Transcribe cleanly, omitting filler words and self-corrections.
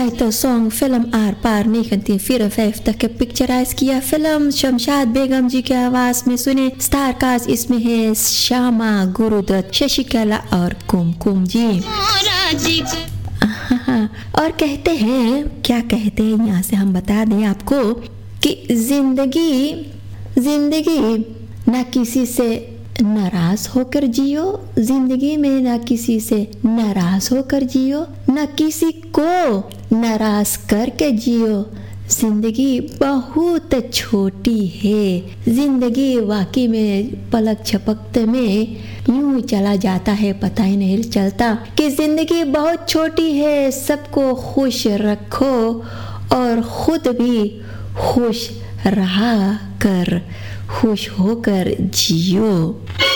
Title song film आर पार ने 1954 तक पिक्चराइज किया फिल्म शमशाद बेगम जी की आवाज में सुने। स्टार कास्ट इसमें है श्यामा, गुरुदत्त, शशिकला और कुमकुम जी। और कहते हैं, क्या कहते हैं यहाँ से हम बता दें आपको कि जिंदगी ना किसी से नाराज होकर जियो, जिंदगी में ना किसी से नाराज होकर जियो, ना किसी को नाराज करके जियो। जिंदगी बहुत छोटी है, जिंदगी वाकई में पलक झपकते में यूं चला जाता है, पता ही नहीं चलता कि जिंदगी बहुत छोटी है। सबको खुश रखो और खुद भी खुश रहा कर, खुश होकर जियो।